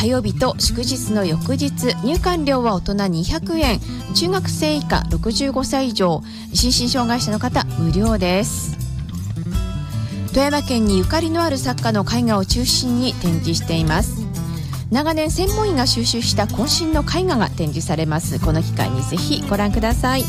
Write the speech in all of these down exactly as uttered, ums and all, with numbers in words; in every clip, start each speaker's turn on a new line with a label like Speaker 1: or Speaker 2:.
Speaker 1: 火曜日と祝日の翌日、入館料は大人にひゃくえん、中学生以下ろくじゅうごさい以上、心身障害者の方無料です。富山県にゆかりのある作家の絵画を中心に展示しています。長年専門医が収集した渾身の絵画が展示されます。この機会にぜひご覧ください。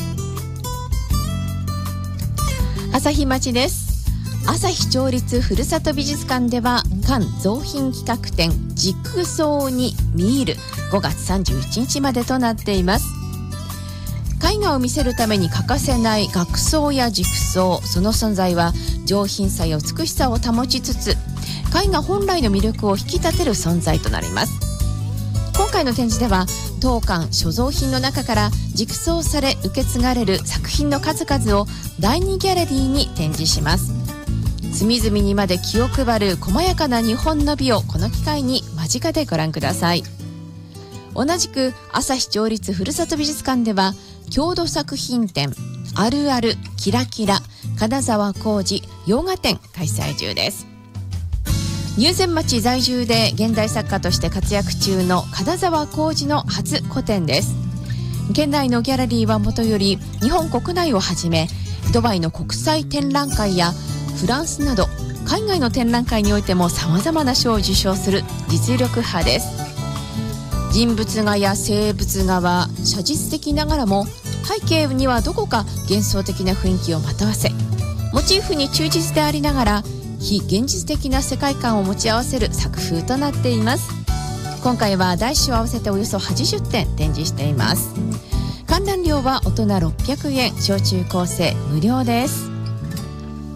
Speaker 1: 朝日町です。朝日町立ふるさと美術館では館造品企画展軸層に見入るごがつさんじゅういちにちまでとなっています。絵画を見せるために欠かせない額装や軸装、その存在は上品さや美しさを保ちつつ絵画本来の魅力を引き立てる存在となります。今回の展示では当館所蔵品の中から軸装され受け継がれる作品の数々をだいにギャラリーに展示します。隅々にまで気を配る細やかな日本の美をこの機会に間近でご覧ください。同じく朝日町立ふるさと美術館では郷土作品展あるあるキラキラ金沢浩二洋画展開催中です。入善町在住で現代作家として活躍中の金沢浩二の初個展です。県内のギャラリーはもとより日本国内をはじめドバイの国際展覧会やフランスなど海外の展覧会においてもさまざまな賞を受賞する実力派です。人物画や生物画は写実的ながらも背景にはどこか幻想的な雰囲気をまとわせ、モチーフに忠実でありながら非現実的な世界観を持ち合わせる作風となっています。今回は大小合わせておよそはちじゅってん展示しています。観覧料は大人ろっぴゃくえん、小中高生無料です。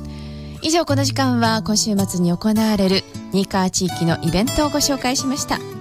Speaker 1: 以上、この時間は今週末に行われる新川地域のイベントをご紹介しました。